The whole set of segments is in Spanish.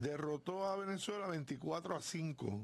derrotó a Venezuela 24-5.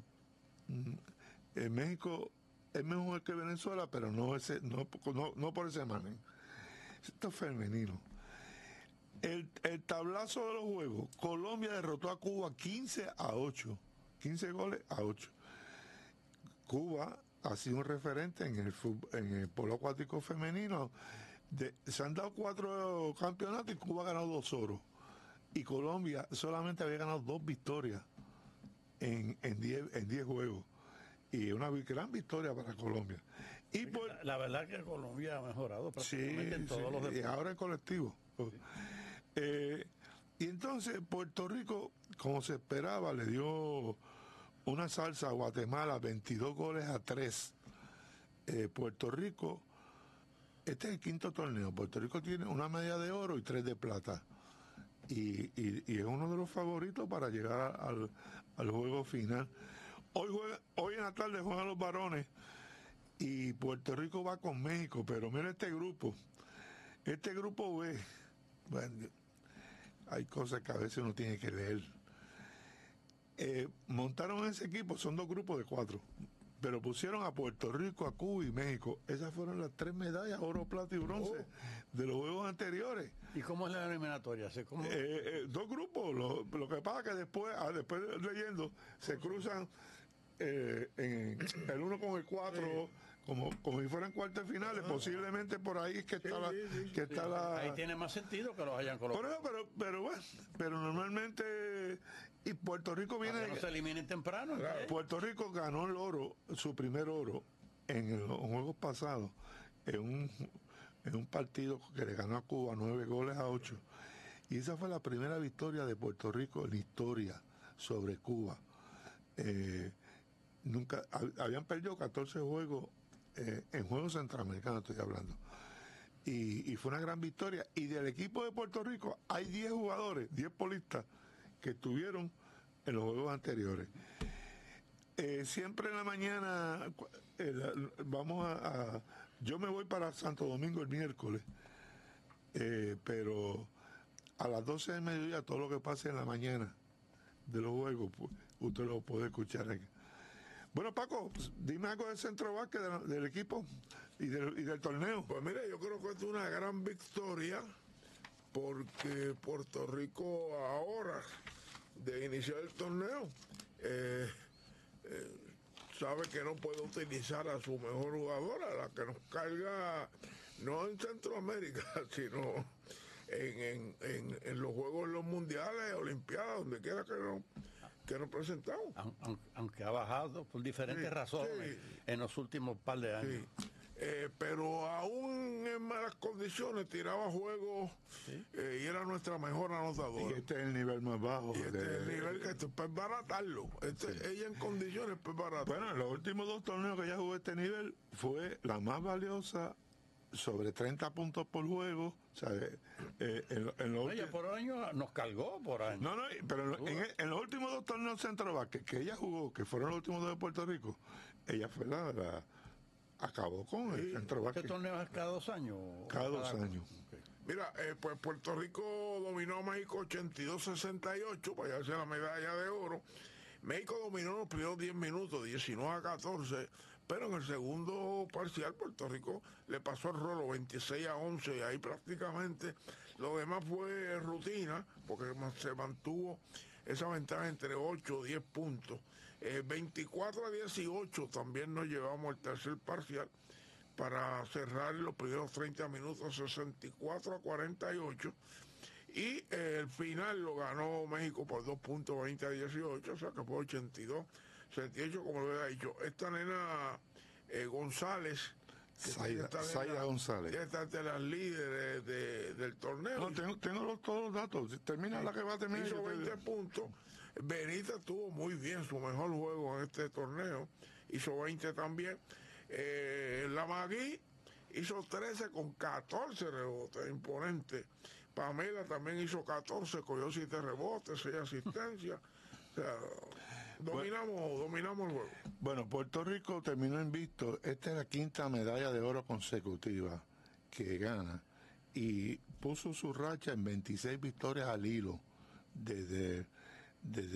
México es mejor que Venezuela, pero no por ese margen. Esto es femenino. El tablazo de los juegos. Colombia derrotó a Cuba 15-8. 15 goles a 8. Cuba ha sido un referente en el polo acuático femenino. Se han dado 4 campeonatos y Cuba ha ganado 2 oros. Y Colombia solamente había ganado 2 victorias en 10 juegos. Y una gran victoria para Colombia. Y la verdad que Colombia ha mejorado prácticamente en todos los deportes. Y ahora el colectivo. Sí. Y entonces Puerto Rico, como se esperaba, le dio una salsa a Guatemala, 22 goles a 3. Puerto Rico, este es el 5º torneo. Puerto Rico tiene una medalla de oro y 3 de plata. Y es uno de los favoritos para llegar al juego final. Hoy en la tarde juegan los varones y Puerto Rico va con México, pero mira este grupo B. Bueno, hay cosas que a veces uno tiene que leer. Montaron ese equipo, son 2 grupos de 4, pero pusieron a Puerto Rico, a Cuba y México. Esas fueron las 3 medallas, oro, plata y bronce, de los juegos anteriores. ¿Y cómo es la eliminatoria? 2 grupos. Lo que pasa es que después leyendo, se cruzan en el 1 con el 4, como si fueran cuartos finales. Posiblemente por ahí es que está la... Ahí tiene más sentido que los hayan colocado. Pero normalmente... Y Puerto Rico viene... Para que no se eliminen temprano. Claro, Puerto Rico ganó el oro, su primer oro, en los juegos pasados, en un partido que le ganó a Cuba 9 goles a 8. Y esa fue la primera victoria de Puerto Rico en la historia sobre Cuba. Nunca habían perdido 14 juegos en juegos centroamericanos, estoy hablando. Y fue una gran victoria. Y del equipo de Puerto Rico hay 10 jugadores, 10 polistas que estuvieron en los juegos anteriores. Siempre en la mañana yo me voy para Santo Domingo el miércoles, pero a las 12 del mediodía todo lo que pase en la mañana de los juegos, pues, usted lo puede escuchar aquí. Bueno, Paco, dime algo del centro básquet del equipo y del torneo. Pues mire, yo creo que es una gran victoria porque Puerto Rico ahora de iniciar el torneo sabe que no puede utilizar a su mejor jugadora, la que nos carga no en Centroamérica, sino en los Juegos, los Mundiales, Olimpiadas, donde quiera que nos presentamos. Aunque ha bajado por diferentes razones en los últimos par de años. Pero aún en malas condiciones tiraba juegos y era nuestra mejor anotadora. Y este es el nivel más bajo. Y este es el nivel que esto es baratarlo. Ella en condiciones pues baratarlo. Bueno, en los últimos 2 torneos que ella jugó este nivel fue la más valiosa, sobre 30 puntos por juego. O sea, ella por año nos cargó por año. No, pero en los últimos 2 torneos centro básquet que ella jugó, que fueron los últimos 2 de Puerto Rico, ella fue acabó con el centro básquet. ¿Este torneo es cada 2 años? Cada 2 años. Okay. Mira, pues Puerto Rico dominó a México 82-68 para llevarse la medalla de oro. México dominó los primeros 10 minutos, 19-14, pero en el segundo parcial Puerto Rico le pasó el rolo 26-11 y ahí prácticamente lo demás fue rutina, porque se mantuvo esa ventaja entre 8 y 10 puntos. 24-18 también nos llevamos al tercer parcial para cerrar los primeros 30 minutos 64-48. Y el final lo ganó México por 2 puntos, 20-18, o sea que fue 82-78, como lo había dicho. Esta nena González, Zaida González, ya está entre las líderes del torneo. No, tengo todos los datos. Termina la que va a terminar. Hizo 20 puntos. Benita tuvo muy bien su mejor juego en este torneo. Hizo 20 también. La Magui hizo 13 con 14 rebotes, imponente. Pamela también hizo 14, cogió 7 rebotes, 6 asistencias. O sea, dominamos el juego. Bueno, Puerto Rico terminó invicto. Esta es la 5ª medalla de oro consecutiva que gana. Y puso su racha en 26 victorias al hilo desde desde